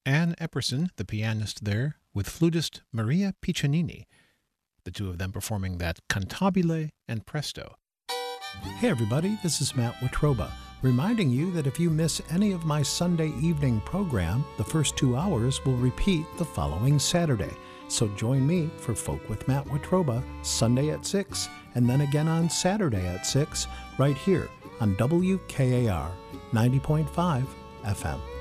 Anne Epperson, the pianist there, with flutist Maria Piccinini, the two of them performing that Cantabile and Presto. Hey everybody, this is Matt Watroba, reminding you that if you miss any of my Sunday evening program, the first 2 hours will repeat the following Saturday. So join me for Folk with Matt Watroba, Sunday at 6, and then again on Saturday at 6, right here on WKAR 90.5 FM.